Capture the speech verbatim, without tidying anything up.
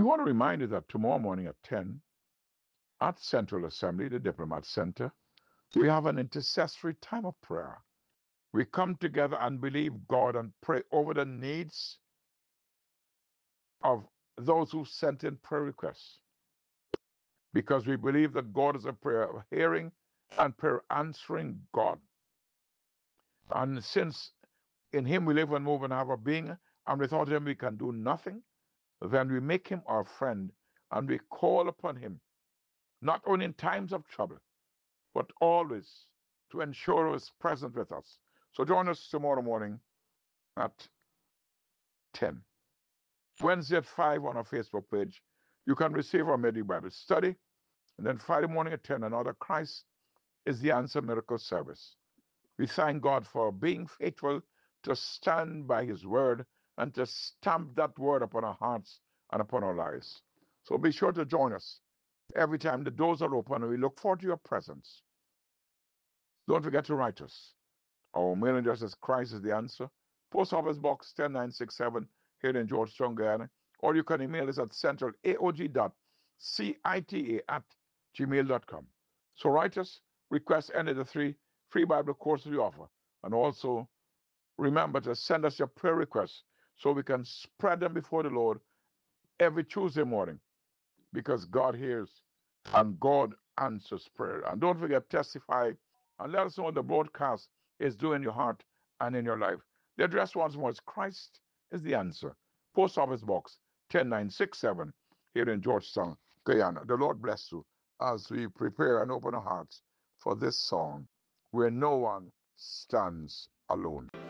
We want to remind you that tomorrow morning at ten at Central Assembly, the Diplomat Center, we have an intercessory time of prayer. We come together and believe God and pray over the needs of those who sent in prayer requests, because we believe that God is a prayer hearing and prayer answering God. And since in Him we live and move and have our being, and without Him we can do nothing, then we make Him our friend and we call upon Him, not only in times of trouble, but always to ensure He is present with us. So join us tomorrow morning at ten. Wednesday at five on our Facebook page. You can receive our Midweek Bible study. And then Friday morning at ten, another Christ is the Answer Miracle service. We thank God for being faithful to stand by His word and to stamp that word upon our hearts and upon our lives. So be sure to join us every time the doors are open, and we look forward to your presence. Don't forget to write us. Our mail address is Christ is the Answer, Post Office Box ten nine six seven here in Georgetown, Guyana. Or you can email us at centralaog dot cita at gmail dot com. So write us, request any of the three free Bible courses we offer. And also remember to send us your prayer requests so we can spread them before the Lord every Tuesday morning, because God hears and God answers prayer. And don't forget, testify and let us know what the broadcast is doing in your heart and in your life. The address once more is Christ is the Answer, Post Office Box ten nine six seven here in Georgetown, Guyana. The Lord bless you as we prepare and open our hearts for this song, Where No One Stands Alone.